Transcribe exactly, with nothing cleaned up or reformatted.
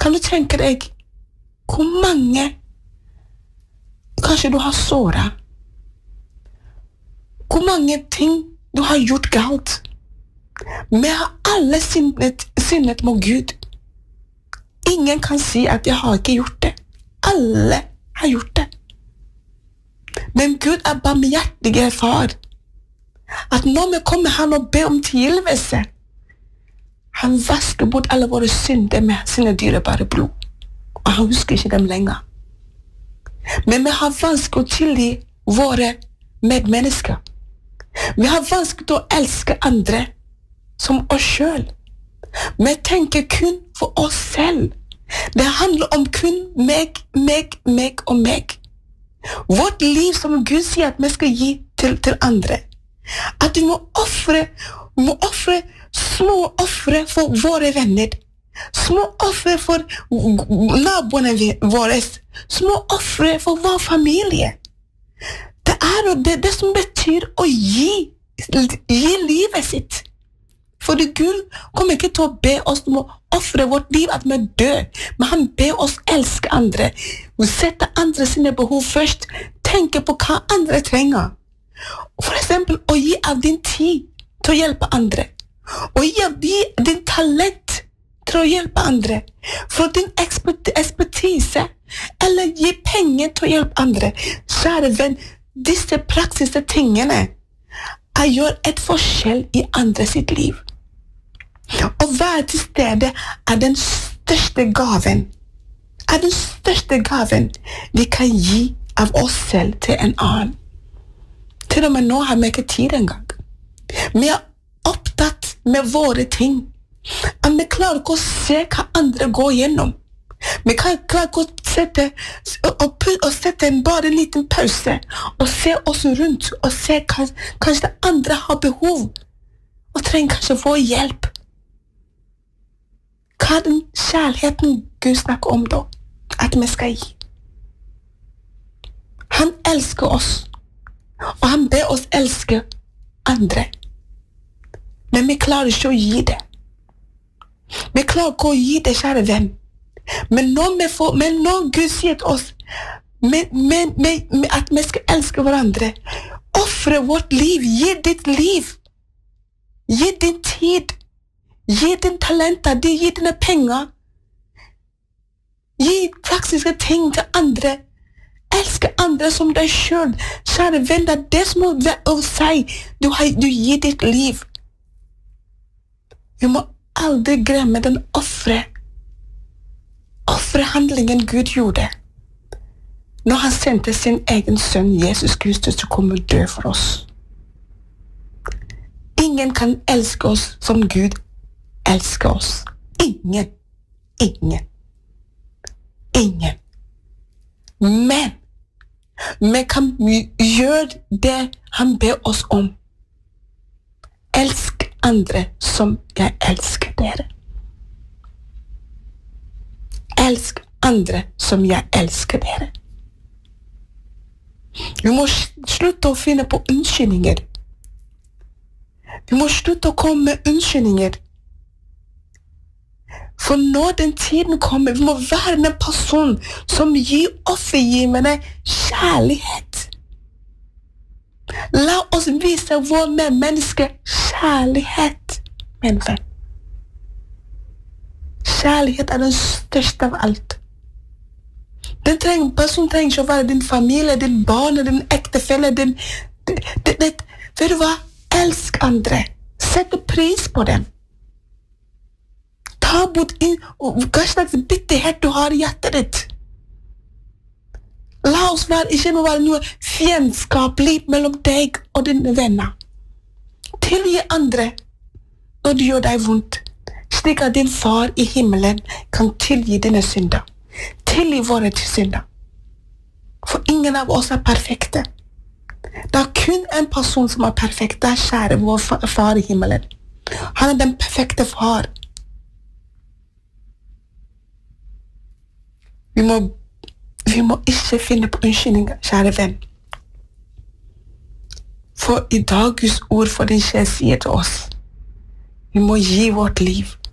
Kan du tenke deg hvor mange kanskje du har såret? Hvor mange ting du har gjort galt? Vi har alle syndet, syndet mot Gud. Ingen kan si at jeg har ikke gjort det. Alle har gjort det. Men Gud er barmhjertige far. At når vi kommer her og ber om tilgivelse, han vasker bort alle våre synder med sine dyrebare blod. Og han husker ikke dem lenger. Men vi har vanskelig å tilgi våre medmennesker. Vi har vanskelig å elske andre som oss selv. Vi tenker kun for oss selv. Det handler om kun meg, meg, meg og meg. Vårt liv som Gud sier at vi skal gi til, til andre. At vi må offre, vi må offre små offre for våre venner. Små offre for naboene våre. Små offre for vår familie. Det er det, det som betyr å gi, gi livet sitt. For Gud kommer ikke til å be oss om å offre vårt liv at vi dør, men han ber oss elske andre. Sette andre sine behov først. Tenke på hva andre trenger. For eksempel å gi av din tid til å hjelpe andre. Og gi av din talent til å hjelpe andre. For din ekspertise, eller gi penger til å hjelpe andre. Kjære venn, disse praktiske tingene er gjør et forskjell i andre sitt liv. Å være til stede er den største gaven. Er den største gaven vi kan gi av oss selv til en annen. Til og med nå har vi ikke tid engang. Vi er opptatt med våre ting. Og vi klarer ikke å se hva andre går gjennom. Vi kan klare ikke å sette, og, og sette en bare en liten pause og se oss rundt og se hva, kanskje andre har behov og trenger kanskje få hjelp. Hva er den kjærligheten Gud snakker om da? At vi skal gi. Han elsker oss, og han ber oss elske andre. Men vi klarer ikke å gi det. Vi klarer ikke å gi det, kjære venn. Men når, vi får, men når Gud sier til oss med, med, med, med at vi skal elske hverandre, offre vårt liv, gi ditt liv, gi din tid, gi din talenter, gi dine penger, gi praktiske ting til andre, elske andre som deg selv. Kjære venn, det er det som er å si, du, har, du gir ditt liv. Vi må aldri glemme den offre, offrehandlingen Gud gjorde når han sendte sin egen sønn Jesus Kristus til å komme og dø for oss. Ingen kan elske oss som Gud elsker oss. Ingen. Ingen. Ingen. Men vi kan gjøre det han ber oss om. Elsk andre som jeg elsker dere. Elsk andre som jeg elsker dere. Vi må slutte å finne på unnskyldninger. Vi må slutte å komme med unnskyldninger. For når den tiden kommer, vi må være en person som gir offergivende kjærlighet. La oss vise vår medmenneske kjærlighet, min venn. Kjærlighet er den største av alt. Den trenger, personen trenger ikke å være din familie, din barn, din ektefelle, din... Det, det, det, vet du hva? Elsk andre. Sett pris på dem. Ta bort inn, hva slags bitterhet du har i hjertet ditt. La oss være, ikke noe, være noe fiendskapelig mellom deg og dine venner. Tilgi andre når du gjør deg vondt, slik at din far i himmelen kan tilgi dine synder. Tilgi våre synder. For ingen av oss er perfekte. Det er kun en person som er perfekt. Det er kjære vår far i himmelen. Han er den perfekte far. Vi må, vi må ikke finne på unnskyldninger, kjære venn. For i dag Guds ord for din sjel sier til oss, vi må gi vårt liv.